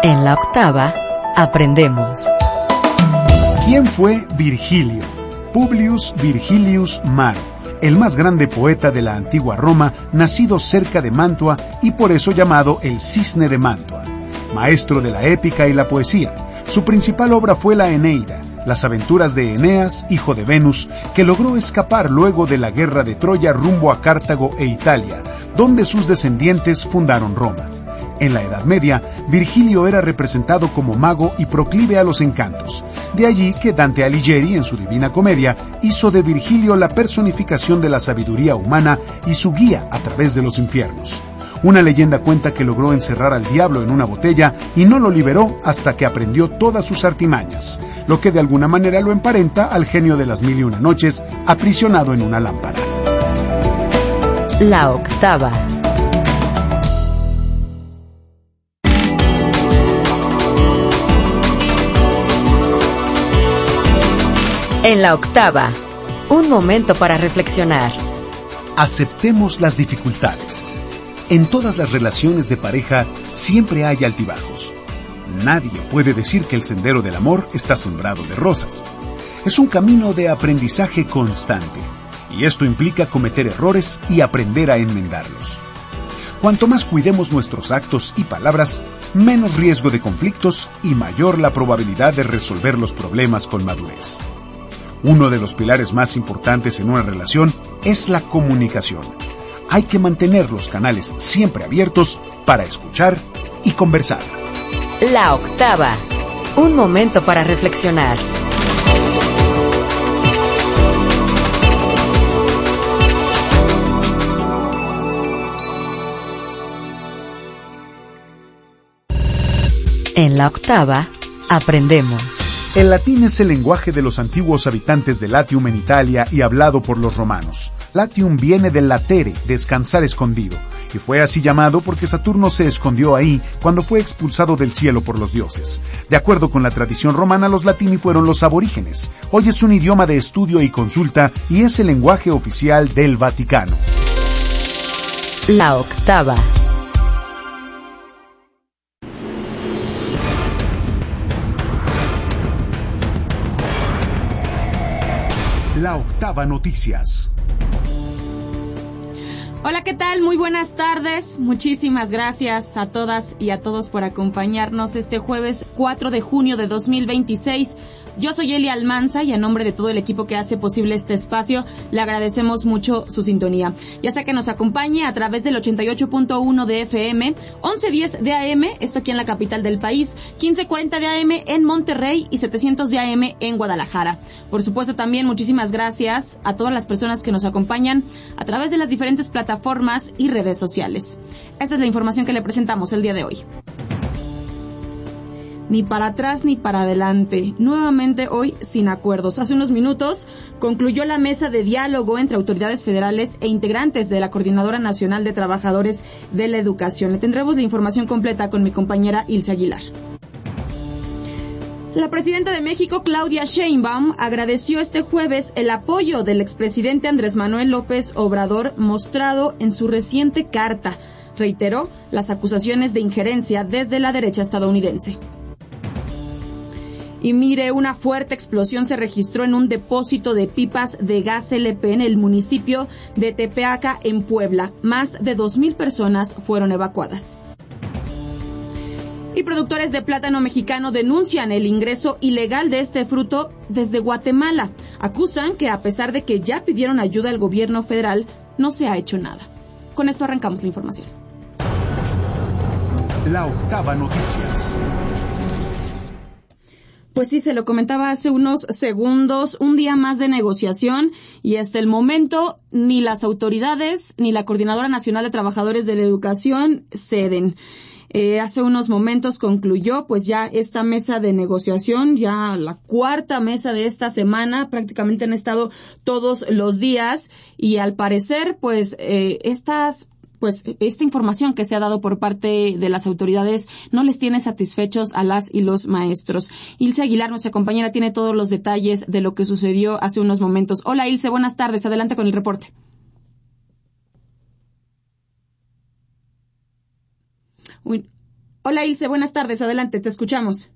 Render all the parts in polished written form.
En la octava, aprendemos. ¿Quién fue Virgilio? Publius Virgilius Maro, el más grande poeta de la antigua Roma, nacido cerca de Mantua y por eso llamado el Cisne de Mantua. Maestro de la épica y la poesía, su principal obra fue la Eneida, las aventuras de Eneas, hijo de Venus, que logró escapar luego de la guerra de Troya rumbo a Cartago e Italia, donde sus descendientes fundaron Roma. En la Edad Media, Virgilio era representado como mago y proclive a los encantos. De allí que Dante Alighieri, en su Divina Comedia, hizo de Virgilio la personificación de la sabiduría humana y su guía a través de los infiernos. Una leyenda cuenta que logró encerrar al diablo en una botella y no lo liberó hasta que aprendió todas sus artimañas, lo que de alguna manera lo emparenta al genio de las 1001 noches, aprisionado en una lámpara. La octava. En la octava, un momento para reflexionar. Aceptemos las dificultades. En todas las relaciones de pareja siempre hay altibajos. Nadie puede decir que el sendero del amor está sembrado de rosas. Es un camino de aprendizaje constante, y esto implica cometer errores y aprender a enmendarlos. Cuanto más cuidemos nuestros actos y palabras, menos riesgo de conflictos y mayor la probabilidad de resolver los problemas con madurez. Uno de los pilares más importantes en una relación es la comunicación. Hay que mantener los canales siempre abiertos para escuchar y conversar. La octava, un momento para reflexionar. En la octava, aprendemos. El latín es el lenguaje de los antiguos habitantes de Latium en Italia y hablado por los romanos. Latium viene del latere, descansar escondido, y fue así llamado porque Saturno se escondió ahí cuando fue expulsado del cielo por los dioses. De acuerdo con la tradición romana, los latini fueron los aborígenes. Hoy es un idioma de estudio y consulta y es el lenguaje oficial del Vaticano. La octava. La octava noticias. Hola, ¿qué tal? Muy buenas tardes. Muchísimas gracias a todas y a todos por acompañarnos este jueves 4 de junio de 2026. Yo soy Elia Almanza y a nombre de todo el equipo que hace posible este espacio, le agradecemos mucho su sintonía. Ya sea que nos acompañe a través del 88.1 de FM, 1110 de AM, esto aquí en la capital del país, 1540 de AM en Monterrey y 700 de AM en Guadalajara. Por supuesto, también muchísimas gracias a todas las personas que nos acompañan a través de las diferentes plataformas y redes sociales. Esta es la información que le presentamos el día de hoy. Ni para atrás ni para adelante. Nuevamente hoy sin acuerdos. Hace unos minutos concluyó la mesa de diálogo entre autoridades federales e integrantes de la Coordinadora Nacional de Trabajadores de la Educación. Le tendremos la información completa con mi compañera Ilse Aguilar. La presidenta de México, Claudia Sheinbaum, agradeció este jueves el apoyo del expresidente Andrés Manuel López Obrador mostrado en su reciente carta. Reiteró las acusaciones de injerencia desde la derecha estadounidense. Y mire, una fuerte explosión se registró en un depósito de pipas de gas LP en el municipio de Tepeaca, en Puebla. Más de 2,000 personas fueron evacuadas. Y productores de plátano mexicano denuncian el ingreso ilegal de este fruto desde Guatemala. Acusan que a pesar de que ya pidieron ayuda al gobierno federal, no se ha hecho nada. Con esto arrancamos la información. La octava noticias. Pues sí, se lo comentaba hace unos segundos, un día más de negociación y hasta el momento ni las autoridades ni la Coordinadora Nacional de Trabajadores de la Educación ceden. Hace unos momentos concluyó pues ya esta mesa de negociación, ya la cuarta mesa de esta semana, prácticamente han estado todos los días y al parecer pues esta información que se ha dado por parte de las autoridades no les tiene satisfechos a las y los maestros. Ilse Aguilar, nuestra compañera, tiene todos los detalles de lo que sucedió hace unos momentos. Hola Ilse, buenas tardes, adelante con el reporte. Hola Ilse, buenas tardes, adelante, te escuchamos.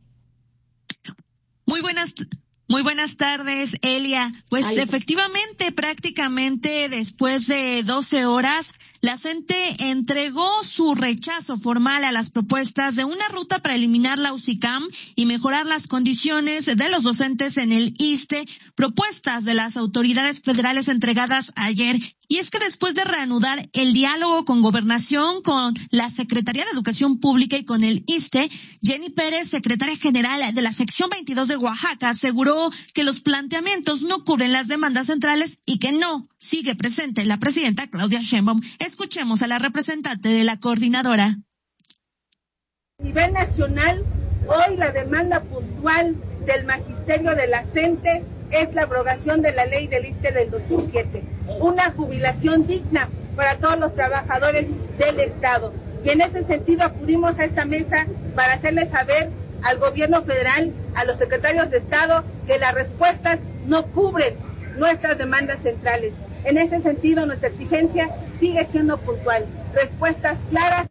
Muy buenas tardes, Elia. Pues efectivamente, prácticamente después de 12 horas, la CENTE entregó su rechazo formal a las propuestas de una ruta para eliminar la UCICAM y mejorar las condiciones de los docentes en el ISSSTE, propuestas de las autoridades federales entregadas ayer. Y es que después de reanudar el diálogo con Gobernación, con la Secretaría de Educación Pública y con el ISSSTE, Jenny Pérez, secretaria general de la sección 22 de Oaxaca, aseguró que los planteamientos no cubren las demandas centrales y que no sigue presente la presidenta Claudia Sheinbaum. Escuchemos a la representante de la coordinadora. A nivel nacional, hoy la demanda puntual del magisterio de la CENTE es la abrogación de la ley del ISSSTE del 2007, una jubilación digna para todos los trabajadores del Estado. Y en ese sentido acudimos a esta mesa para hacerles saber al gobierno federal, a los secretarios de Estado, que las respuestas no cubren nuestras demandas centrales. En ese sentido, nuestra exigencia sigue siendo puntual. Respuestas claras.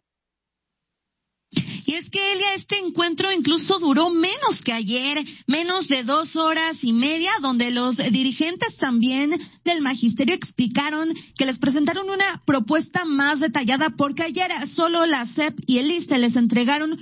Y es que, Elia, este encuentro incluso duró menos que ayer, menos de 2 horas y media, donde los dirigentes también del magisterio explicaron que les presentaron una propuesta más detallada, porque ayer solo la SEP y el ISSSTE les entregaron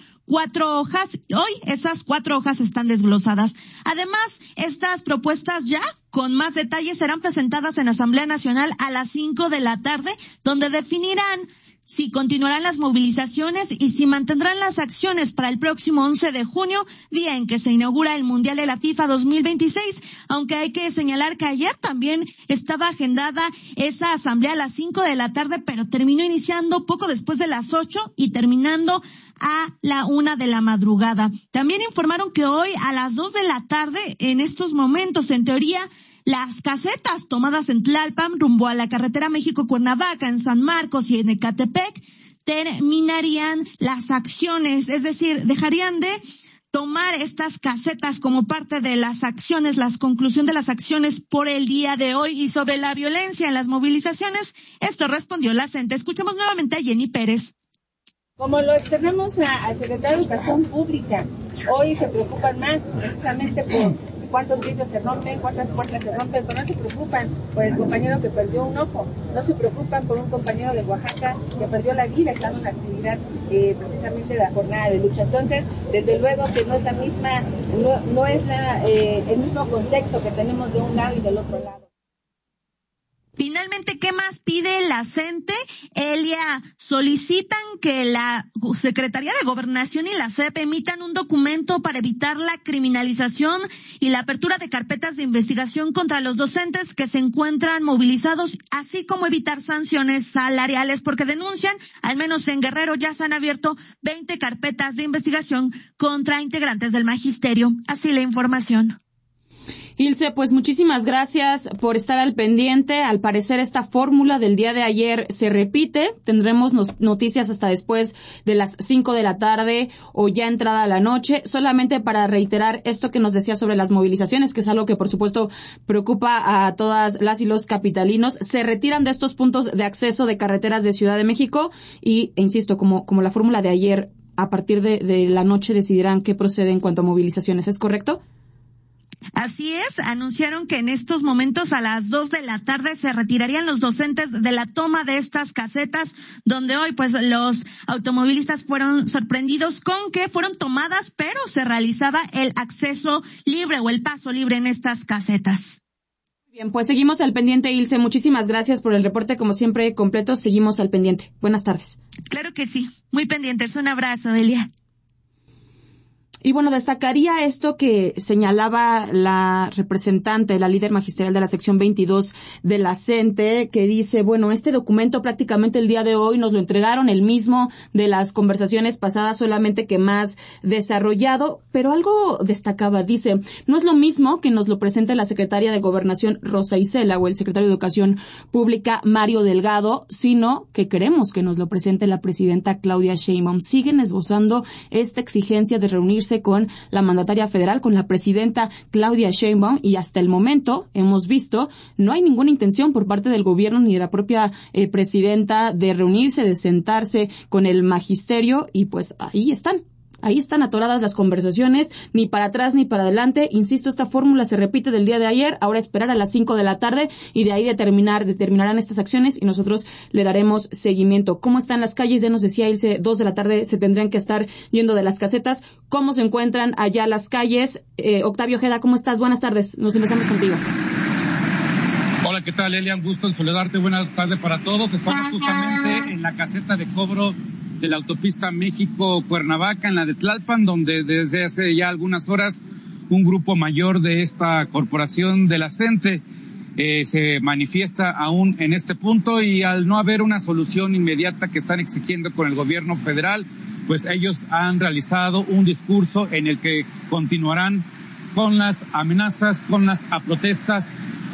4 hojas. Hoy esas 4 hojas están desglosadas. Además, estas propuestas ya con más detalles serán presentadas en Asamblea Nacional a las 5 de la tarde, donde definirán si continuarán las movilizaciones y si mantendrán las acciones para el próximo 11 de junio, día en que se inaugura el Mundial de la FIFA 2026, aunque hay que señalar que ayer también estaba agendada esa asamblea a las 5 de la tarde, pero terminó iniciando poco después de las 8 y terminando a la 1 de la madrugada. También informaron que hoy a las 2 de la tarde, en estos momentos, en teoría, las casetas tomadas en Tlalpan rumbo a la carretera México-Cuernavaca, en San Marcos y en Ecatepec, terminarían las acciones, es decir, dejarían de tomar estas casetas como parte de las acciones, la conclusión de las acciones por el día de hoy. Y sobre la violencia en las movilizaciones, esto respondió la CENTE. Escuchamos nuevamente a Jenny Pérez. Como lo externamos al secretario de Educación Pública, hoy se preocupan más precisamente por cuántos vidrios se rompen, cuántas puertas se rompen, pero no se preocupan por el compañero que perdió un ojo, no se preocupan por un compañero de Oaxaca que perdió la vida estando en la actividad precisamente de la jornada de lucha. Entonces, desde luego que no es la misma, no es el mismo contexto que tenemos de un lado y del otro lado. Finalmente, ¿qué más pide la CENTE? Elia, solicitan que la Secretaría de Gobernación y la SEP emitan un documento para evitar la criminalización y la apertura de carpetas de investigación contra los docentes que se encuentran movilizados, así como evitar sanciones salariales, porque denuncian, al menos en Guerrero ya se han abierto 20 carpetas de investigación contra integrantes del magisterio. Así la información. Ilse, pues muchísimas gracias por estar al pendiente. Al parecer esta fórmula del día de ayer se repite. Tendremos noticias hasta después de las 5 de la tarde o ya entrada la noche. Solamente para reiterar esto que nos decía sobre las movilizaciones, que es algo que por supuesto preocupa a todas las y los capitalinos. Se retiran de estos puntos de acceso de carreteras de Ciudad de México y, insisto, como la fórmula de ayer, a partir de la noche decidirán qué procede en cuanto a movilizaciones. ¿Es correcto? Así es, anunciaron que en estos momentos a las 2 de la tarde se retirarían los docentes de la toma de estas casetas, donde hoy pues los automovilistas fueron sorprendidos con que fueron tomadas, pero se realizaba el acceso libre o el paso libre en estas casetas. Bien, pues seguimos al pendiente, Ilse. Muchísimas gracias por el reporte, como siempre, completo. Seguimos al pendiente. Buenas tardes. Claro que sí, muy pendientes. Un abrazo, Elia. Y bueno, destacaría esto que señalaba la representante, la líder magisterial de la sección 22 de la CENTE, que dice, bueno, este documento prácticamente el día de hoy nos lo entregaron el mismo de las conversaciones pasadas, solamente que más desarrollado, pero algo destacaba, dice, no es lo mismo que nos lo presente la secretaria de Gobernación Rosa Isela o el secretario de Educación Pública Mario Delgado, sino que queremos que nos lo presente la presidenta Claudia Sheinbaum. Siguen esbozando esta exigencia de reunirse reunirse con la mandataria federal, con la presidenta Claudia Sheinbaum, y hasta el momento hemos visto no hay ninguna intención por parte del gobierno ni de la propia presidenta de reunirse, de sentarse con el magisterio, y pues ahí están atoradas las conversaciones, ni para atrás ni para adelante. Insisto, esta fórmula se repite del día de ayer, ahora esperar a las 5 de la tarde y de ahí determinarán estas acciones y nosotros le daremos seguimiento. ¿Cómo están las calles? Ya nos decía Ilse, 2 de la tarde se tendrían que estar yendo de las casetas. ¿Cómo se encuentran allá las calles? Octavio Ojeda, ¿cómo estás? Buenas tardes. Nos empezamos contigo. Hola, ¿qué tal, Elian? Gusto en saludarte. Buenas tardes para todos. Estamos justamente en la caseta de cobro de la autopista México-Cuernavaca, en la de Tlalpan, donde desde hace ya algunas horas un grupo mayor de esta corporación de la CENTE se manifiesta aún en este punto, y al no haber una solución inmediata que están exigiendo con el gobierno federal, pues ellos han realizado un discurso en el que continuarán con las amenazas, con las protestas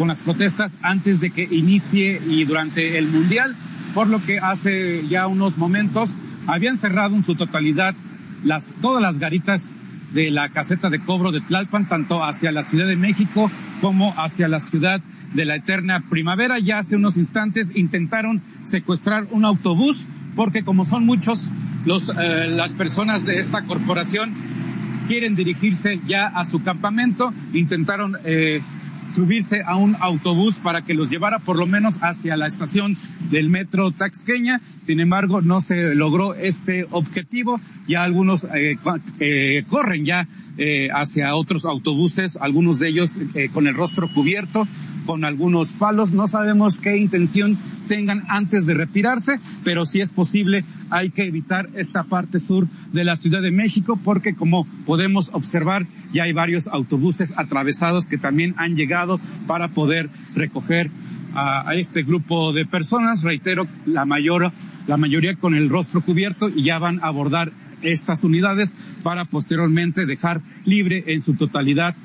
antes de que inicie y durante el Mundial, por lo que hace ya unos momentos habían cerrado en su totalidad todas las garitas de la caseta de cobro de Tlalpan, tanto hacia la Ciudad de México como hacia la ciudad de la eterna primavera. Ya hace unos instantes intentaron secuestrar un autobús, porque como son muchos las personas de esta corporación quieren dirigirse ya a su campamento, intentaron subirse a un autobús para que los llevara por lo menos hacia la estación del metro Taxqueña. Sin embargo, no se logró este objetivo. Ya algunos corren ya hacia otros autobuses, algunos de ellos con el rostro cubierto, con algunos palos. No sabemos qué intención tengan antes de retirarse, pero si es posible hay que evitar esta parte sur de la Ciudad de México, porque como podemos observar ya hay varios autobuses atravesados que también han llegado para poder recoger a este grupo de personas. Reitero, la mayoría con el rostro cubierto, y ya van a abordar estas unidades para posteriormente dejar libre en su totalidad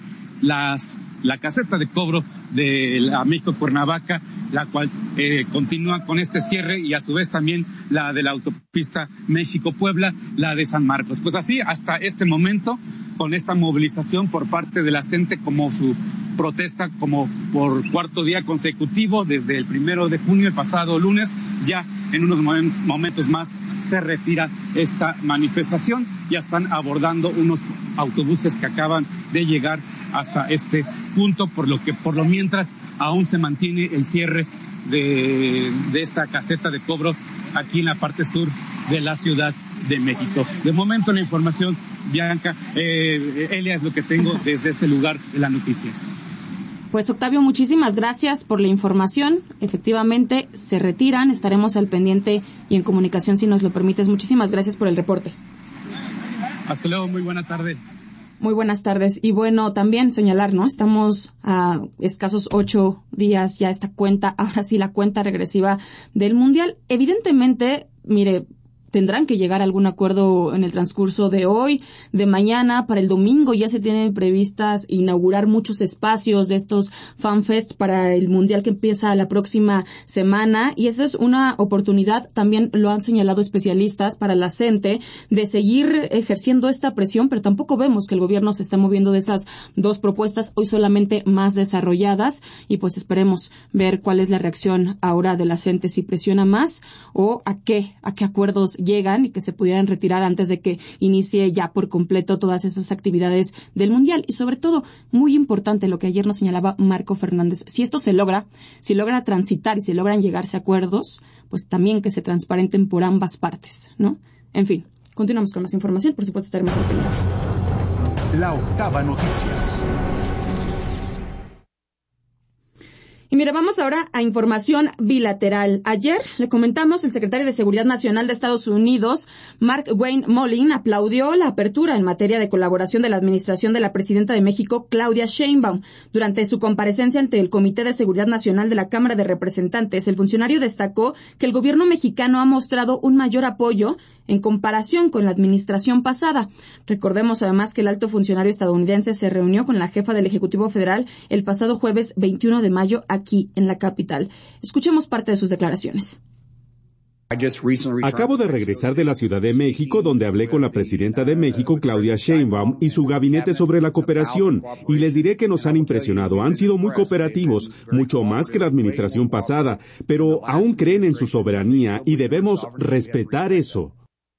la caseta de cobro de la México-Cuernavaca, la cual continúa con este cierre, y a su vez también la de la autopista México-Puebla, la de San Marcos. Pues así, hasta este momento, con esta movilización por parte de la CENTE como su protesta, como por cuarto día consecutivo, desde el 1 de junio, el pasado lunes, ya en unos momentos más se retira esta manifestación. Ya están abordando unos autobuses que acaban de llegar hasta este punto, por lo mientras aún se mantiene el cierre de esta caseta de cobro aquí en la parte sur de la Ciudad de México. De momento la información, Bianca, Elia, es lo que tengo desde este lugar de la noticia. Pues Octavio, muchísimas gracias por la información. Efectivamente, se retiran, estaremos al pendiente y en comunicación si nos lo permites. Muchísimas gracias por el reporte. Hasta luego, muy buena tarde. Muy buenas tardes. Y bueno, también señalar, ¿no? Estamos a escasos 8 días ya ahora sí la cuenta regresiva del Mundial. Evidentemente, mire, tendrán que llegar a algún acuerdo en el transcurso de hoy, de mañana. Para el domingo ya se tienen previstas inaugurar muchos espacios de estos FanFest para el Mundial que empieza la próxima semana, y esa es una oportunidad, también lo han señalado especialistas, para la CENTE de seguir ejerciendo esta presión, pero tampoco vemos que el gobierno se esté moviendo de esas dos propuestas, hoy solamente más desarrolladas, y pues esperemos ver cuál es la reacción ahora de la CENTE, si presiona más o a qué acuerdos llegan y que se pudieran retirar antes de que inicie ya por completo todas estas actividades del Mundial. Y sobre todo, muy importante lo que ayer nos señalaba Marco Fernández, si esto se logra, si logra transitar y si logran llegarse a acuerdos, pues también que se transparenten por ambas partes, ¿no? En fin, continuamos con más información, por supuesto estaremos al pendiente. La Octava Noticias. Y mira, vamos ahora a información bilateral. Ayer le comentamos, el secretario de Seguridad Nacional de Estados Unidos, Mark Wayne Mollin, aplaudió la apertura en materia de colaboración de la administración de la presidenta de México, Claudia Sheinbaum. Durante su comparecencia ante el Comité de Seguridad Nacional de la Cámara de Representantes, el funcionario destacó que el gobierno mexicano ha mostrado un mayor apoyo en comparación con la administración pasada. Recordemos además que el alto funcionario estadounidense se reunió con la jefa del Ejecutivo Federal el pasado jueves 21 de mayo aquí en la capital. Escuchemos parte de sus declaraciones. Acabo de regresar de la Ciudad de México, donde hablé con la presidenta de México, Claudia Sheinbaum, y su gabinete sobre la cooperación, y les diré que nos han impresionado. Han sido muy cooperativos, mucho más que la administración pasada, pero aún creen en su soberanía y debemos respetar eso.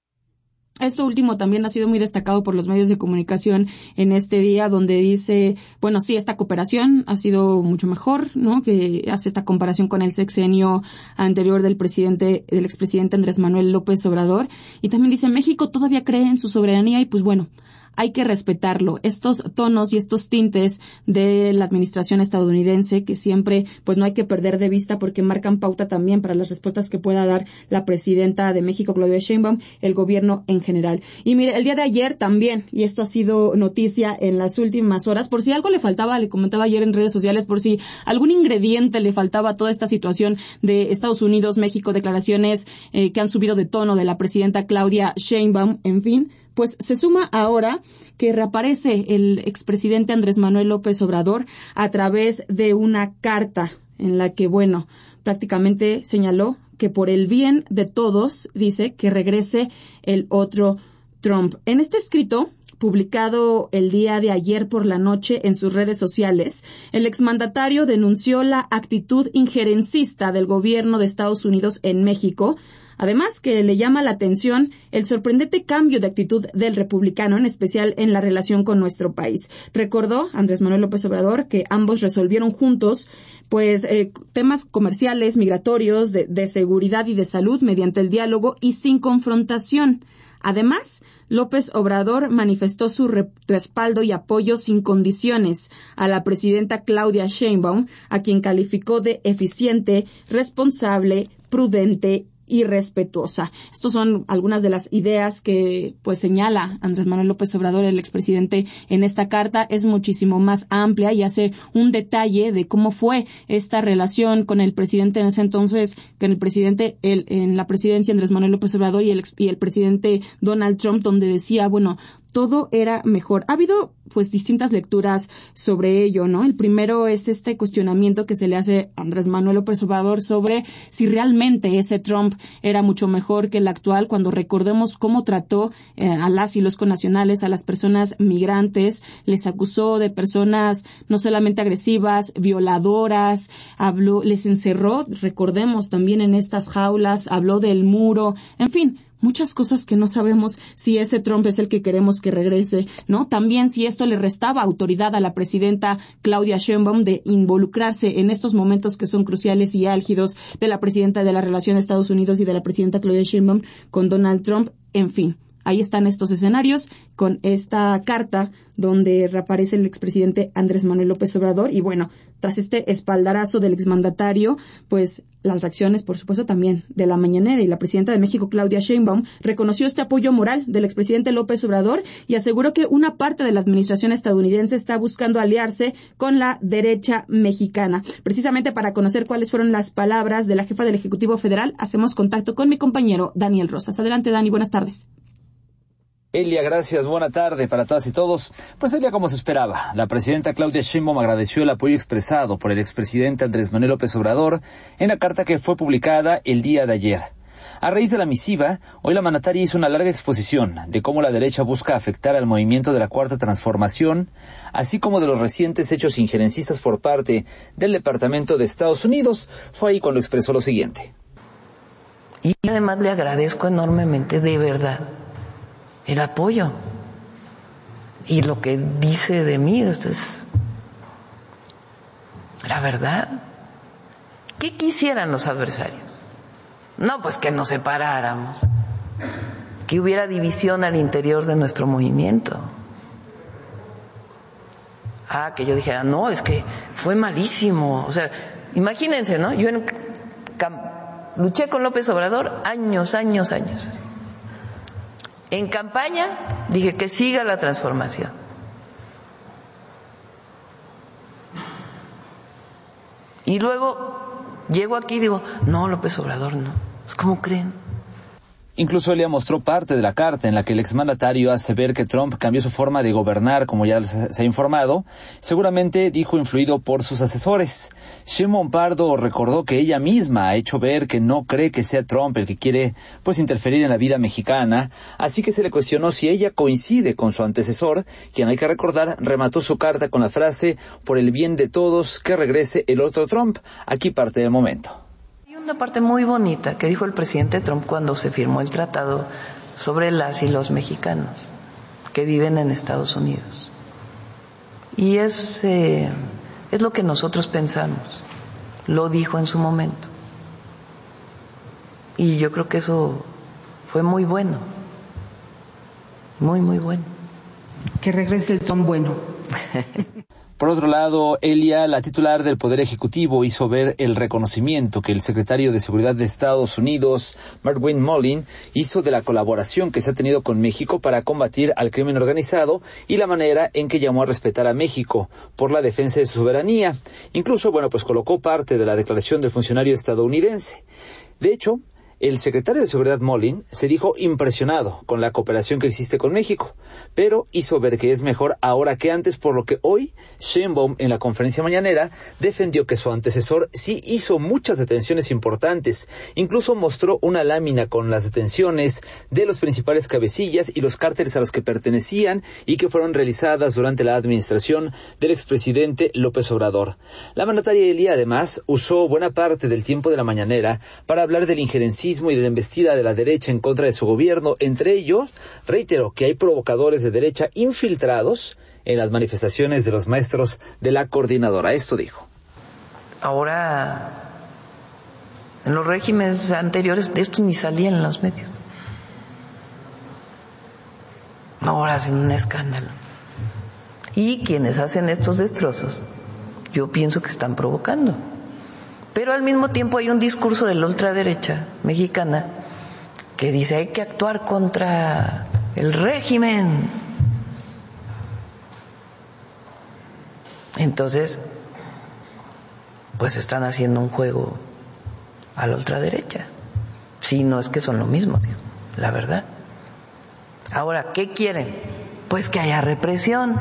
Esto último también ha sido muy destacado por los medios de comunicación en este día, donde dice, bueno, sí, esta cooperación ha sido mucho mejor, ¿no? Que hace esta comparación con el sexenio anterior del expresidente Andrés Manuel López Obrador. Y también dice, México todavía cree en su soberanía y pues bueno, hay que respetarlo. Estos tonos y estos tintes de la administración estadounidense que siempre pues no hay que perder de vista porque marcan pauta también para las respuestas que pueda dar la presidenta de México, Claudia Sheinbaum, el gobierno en general. Y mire, el día de ayer también, y esto ha sido noticia en las últimas horas, por si algo le faltaba, le comentaba ayer en redes sociales, por si algún ingrediente le faltaba a toda esta situación de Estados Unidos, México, declaraciones que han subido de tono de la presidenta Claudia Sheinbaum, en fin, pues se suma ahora que reaparece el expresidente Andrés Manuel López Obrador a través de una carta en la que, bueno, prácticamente señaló que por el bien de todos, dice, que regrese el otro Trump. En este escrito, publicado el día de ayer por la noche en sus redes sociales, el exmandatario denunció la actitud injerencista del gobierno de Estados Unidos en México. Además, que le llama la atención el sorprendente cambio de actitud del republicano, en especial en la relación con nuestro país. Recordó Andrés Manuel López Obrador que ambos resolvieron juntos pues temas comerciales, migratorios, de seguridad y de salud mediante el diálogo y sin confrontación. Además, López Obrador manifestó su respaldo y apoyo sin condiciones a la presidenta Claudia Sheinbaum, a quien calificó de eficiente, responsable, prudente y respetuosa. Estas son algunas de las ideas que pues señala Andrés Manuel López Obrador, el expresidente, en esta carta. Es muchísimo más amplia y hace un detalle de cómo fue esta relación con el presidente en ese entonces, con el presidente en la presidencia Andrés Manuel López Obrador y el presidente Donald Trump, donde decía, bueno, todo era mejor. Ha habido pues distintas lecturas sobre ello, ¿no? El primero es este cuestionamiento que se le hace a Andrés Manuel López Obrador sobre si realmente ese Trump era mucho mejor que el actual, cuando recordemos cómo trató a las y los connacionales, a las personas migrantes, les acusó de personas no solamente agresivas, violadoras, les encerró, recordemos también en estas jaulas, habló del muro, en fin, muchas cosas que no sabemos si ese Trump es el que queremos que regrese, ¿no? También si esto le restaba autoridad a la presidenta Claudia Sheinbaum de involucrarse en estos momentos que son cruciales y álgidos de la presidenta de la relación de Estados Unidos y de la presidenta Claudia Sheinbaum con Donald Trump, en fin. Ahí están estos escenarios con esta carta donde reaparece el expresidente Andrés Manuel López Obrador y bueno, tras este espaldarazo del exmandatario, pues las reacciones, por supuesto, también de la mañanera y la presidenta de México, Claudia Sheinbaum, reconoció este apoyo moral del expresidente López Obrador y aseguró que una parte de la administración estadounidense está buscando aliarse con la derecha mexicana. Precisamente para conocer cuáles fueron las palabras de la jefa del Ejecutivo Federal, hacemos contacto con mi compañero Daniel Rosas. Adelante, Dani, buenas tardes. Elia, gracias. Buena tarde para todas y todos. Pues Elia, como se esperaba, la presidenta Claudia Sheinbaum agradeció el apoyo expresado por el expresidente Andrés Manuel López Obrador en la carta que fue publicada el día de ayer. A raíz de la misiva, hoy la mandataria hizo una larga exposición de cómo la derecha busca afectar al movimiento de la Cuarta Transformación, así como de los recientes hechos injerencistas por parte del Departamento de Estados Unidos. Fue ahí cuando expresó lo siguiente. Y además le agradezco enormemente, de verdad, el apoyo y lo que dice de mí. Esto es la verdad. ¿Qué quisieran los adversarios? No, pues que nos separáramos, que hubiera división al interior de nuestro movimiento. Que yo dijera, no, es que fue malísimo. O sea, imagínense, ¿no? Yo luché con López Obrador años. En campaña dije que siga la transformación. Y luego llego aquí y digo, no, López Obrador no. ¿Cómo creen? Incluso Elia mostró parte de la carta en la que el exmandatario hace ver que Trump cambió su forma de gobernar, como ya se ha informado, seguramente dijo influido por sus asesores. Sheinbaum Pardo recordó que ella misma ha hecho ver que no cree que sea Trump el que quiere interferir en la vida mexicana, así que se le cuestionó si ella coincide con su antecesor, quien, hay que recordar, remató su carta con la frase "por el bien de todos, que regrese el otro Trump". Aquí parte del momento. Una parte muy bonita que dijo el presidente Trump cuando se firmó el tratado sobre las y los mexicanos que viven en Estados Unidos. Y es lo que nosotros pensamos. Lo dijo en su momento. Y yo creo que eso fue muy bueno. Muy, muy bueno. Que regrese el Trump bueno. Por otro lado, Elia, la titular del Poder Ejecutivo, hizo ver el reconocimiento que el secretario de Seguridad de Estados Unidos, Markwayne Mullin, hizo de la colaboración que se ha tenido con México para combatir al crimen organizado y la manera en que llamó a respetar a México por la defensa de su soberanía. Incluso, colocó parte de la declaración del funcionario estadounidense. De hecho, el secretario de Seguridad Mullin se dijo impresionado con la cooperación que existe con México, pero hizo ver que es mejor ahora que antes, por lo que hoy Sheinbaum en la conferencia mañanera defendió que su antecesor sí hizo muchas detenciones importantes, incluso mostró una lámina con las detenciones de los principales cabecillas y los cárteles a los que pertenecían y que fueron realizadas durante la administración del expresidente López Obrador. La mandataria Elia además usó buena parte del tiempo de la mañanera para hablar del injerencismo y de la embestida de la derecha en contra de su gobierno. Entre ellos, reiteró que hay provocadores de derecha infiltrados en las manifestaciones de los maestros de la coordinadora. Esto dijo. Ahora, en los regímenes anteriores de estos ni salían en los medios. Ahora hacen un escándalo. Y quienes hacen estos destrozos, yo pienso que están provocando. Pero al mismo tiempo hay un discurso de la ultraderecha mexicana que dice hay que actuar contra el régimen. Entonces, pues están haciendo un juego a la ultraderecha. Sí, no es que son lo mismo, la verdad. Ahora, ¿qué quieren? Pues que haya represión.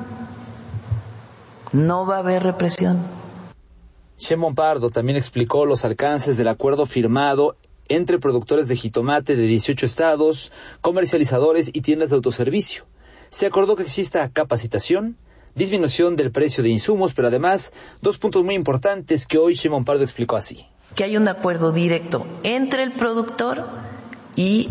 No va a haber represión. Sheinbaum Pardo también explicó los alcances del acuerdo firmado entre productores de jitomate de 18 estados, comercializadores y tiendas de autoservicio. Se acordó que exista capacitación, disminución del precio de insumos, pero además 2 puntos muy importantes que hoy Sheinbaum Pardo explicó así. Que hay un acuerdo directo entre el productor y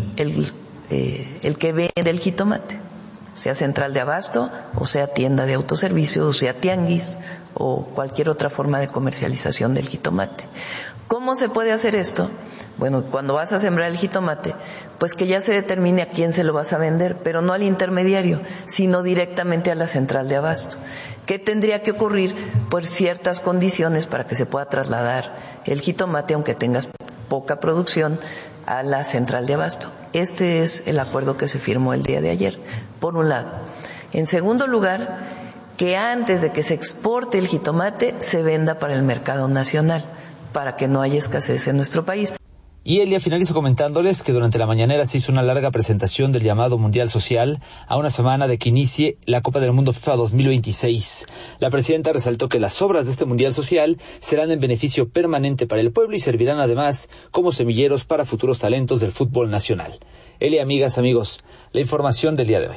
el que vende el jitomate, sea central de abasto, o sea tienda de autoservicio, o sea tianguis, o cualquier otra forma de comercialización del jitomate. ¿Cómo se puede hacer esto? Bueno, cuando vas a sembrar el jitomate, pues que ya se determine a quién se lo vas a vender, pero no al intermediario, sino directamente a la central de abasto. ¿Qué tendría que ocurrir? Pues ciertas condiciones para que se pueda trasladar el jitomate, aunque tengas poca producción, a la central de abasto. Este es el acuerdo que se firmó el día de ayer, por un lado. En segundo lugar, que antes de que se exporte el jitomate se venda para el mercado nacional, para que no haya escasez en nuestro país. Y Elia finaliza comentándoles que durante la mañanera se hizo una larga presentación del llamado Mundial Social a una semana de que inicie la Copa del Mundo FIFA 2026. La presidenta resaltó que las obras de este Mundial Social serán en beneficio permanente para el pueblo y servirán además como semilleros para futuros talentos del fútbol nacional. Elia, amigas, amigos, la información del día de hoy.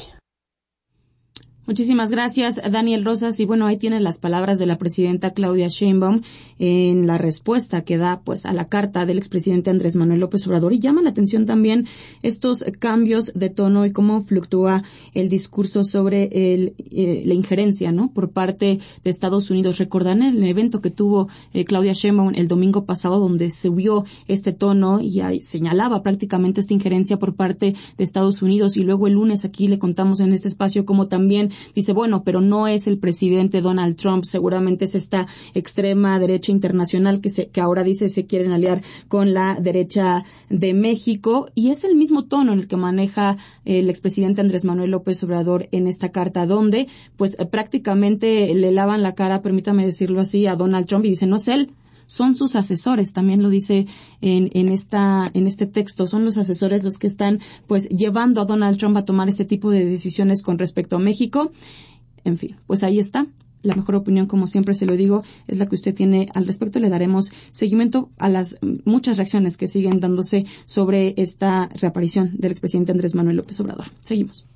Muchísimas gracias, Daniel Rosas. Y ahí tienen las palabras de la presidenta Claudia Sheinbaum en la respuesta que da a la carta del expresidente Andrés Manuel López Obrador. Y llama la atención también estos cambios de tono y cómo fluctúa el discurso sobre la injerencia, ¿no?, por parte de Estados Unidos. Recordarán el evento que tuvo Claudia Sheinbaum el domingo pasado, donde subió este tono y señalaba prácticamente esta injerencia por parte de Estados Unidos. Y luego el lunes aquí le contamos en este espacio cómo también dice, pero no es el presidente Donald Trump, seguramente es esta extrema derecha internacional que ahora dice se quieren aliar con la derecha de México, y es el mismo tono en el que maneja el expresidente Andrés Manuel López Obrador en esta carta, donde prácticamente le lavan la cara, permítame decirlo así, a Donald Trump y dicen, no es él. son sus asesores, también lo dice en este texto, son los asesores los que están pues llevando a Donald Trump a tomar este tipo de decisiones con respecto a México. En fin, pues ahí está. La mejor opinión, como siempre se lo digo, es la que usted tiene al respecto. Le daremos seguimiento a las muchas reacciones que siguen dándose sobre esta reaparición del expresidente Andrés Manuel López Obrador. Seguimos.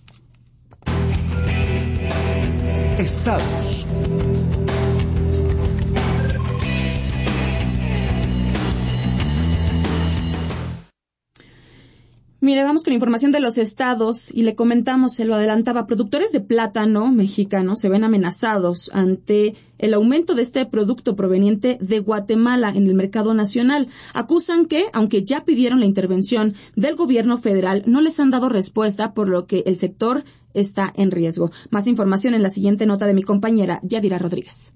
Estados. Mire, vamos con información de los estados y le comentamos, se lo adelantaba, productores de plátano mexicanos se ven amenazados ante el aumento de este producto proveniente de Guatemala en el mercado nacional. Acusan que, aunque ya pidieron la intervención del gobierno federal, no les han dado respuesta, por lo que el sector está en riesgo. Más información en la siguiente nota de mi compañera Yadira Rodríguez.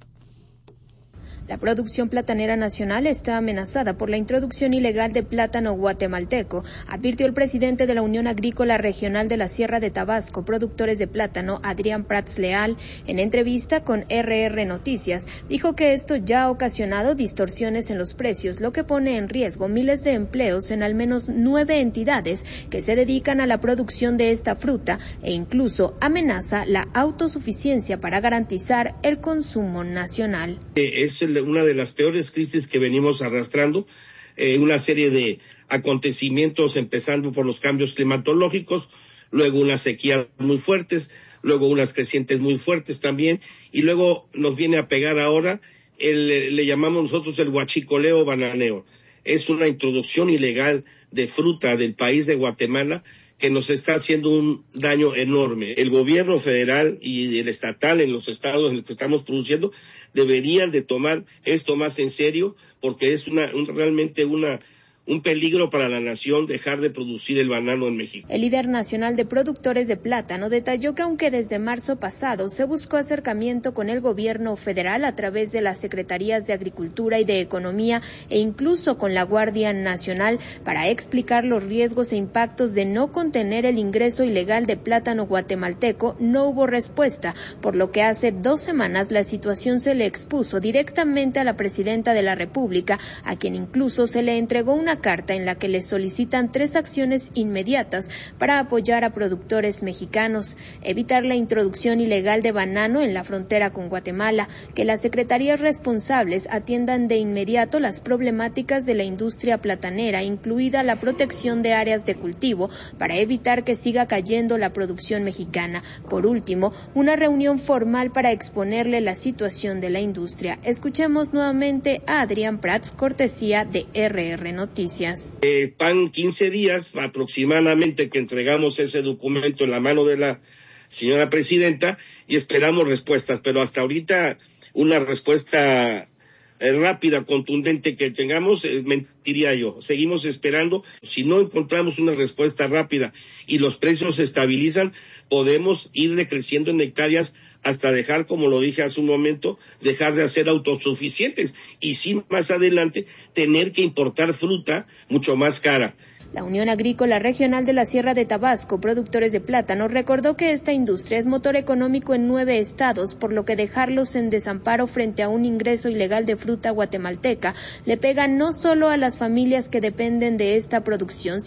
La producción platanera nacional está amenazada por la introducción ilegal de plátano guatemalteco, advirtió el presidente de la Unión Agrícola Regional de la Sierra de Tabasco, productores de plátano, Adrián Prats Leal, en entrevista con RR Noticias. Dijo que esto ya ha ocasionado distorsiones en los precios, lo que pone en riesgo miles de empleos en al menos 9 entidades que se dedican a la producción de esta fruta e incluso amenaza la autosuficiencia para garantizar el consumo nacional. Es una de las peores crisis que venimos arrastrando, una serie de acontecimientos empezando por los cambios climatológicos, luego unas sequías muy fuertes, luego unas crecientes muy fuertes también, y luego nos viene a pegar ahora, le llamamos nosotros el huachicoleo bananeo. Es una introducción ilegal de fruta del país de Guatemala que nos está haciendo un daño enorme. El gobierno federal y el estatal en los estados en los que estamos produciendo deberían de tomar esto más en serio, porque es realmente un peligro para la nación dejar de producir el banano en México. El líder nacional de productores de plátano detalló que aunque desde marzo pasado se buscó acercamiento con el gobierno federal a través de las secretarías de Agricultura y de Economía e incluso con la Guardia Nacional para explicar los riesgos e impactos de no contener el ingreso ilegal de plátano guatemalteco, no hubo respuesta, por lo que hace 2 semanas la situación se le expuso directamente a la presidenta de la República, a quien incluso se le entregó una carta en la que les solicitan 3 acciones inmediatas para apoyar a productores mexicanos: evitar la introducción ilegal de banano en la frontera con Guatemala, que las secretarías responsables atiendan de inmediato las problemáticas de la industria platanera, incluida la protección de áreas de cultivo, para evitar que siga cayendo la producción mexicana. Por último, una reunión formal para exponerle la situación de la industria. Escuchemos nuevamente a Adrián Prats, cortesía de RR Noticias. Van 15 días aproximadamente que entregamos ese documento en la mano de la señora presidenta y esperamos respuestas, pero hasta ahorita una respuesta rápida, contundente que tengamos, mentiría yo. Seguimos esperando. Si no encontramos una respuesta rápida y los precios se estabilizan, podemos ir decreciendo en hectáreas hasta dejar, como lo dije hace un momento, dejar de ser autosuficientes y sí más adelante tener que importar fruta mucho más cara. La Unión Agrícola Regional de la Sierra de Tabasco, productores de plátano, recordó que esta industria es motor económico en 9 estados, por lo que dejarlos en desamparo frente a un ingreso ilegal de fruta guatemalteca le pega no solo a las familias que dependen de esta producción,